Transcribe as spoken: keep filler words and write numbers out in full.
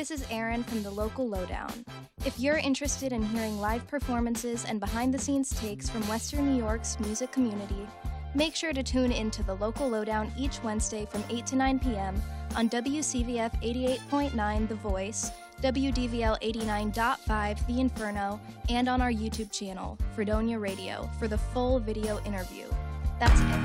This is Erin from the Local Lowdown. If you're interested in hearing live performances and behind-the-scenes takes from Western New York's music community, make sure to tune in to the Local Lowdown each Wednesday from eight to nine p.m. on W C V F eighty-eight point nine The Voice, W D V L eighty-nine point five The Inferno, and on our YouTube channel, Fredonia Radio, for the full video interview. That's it.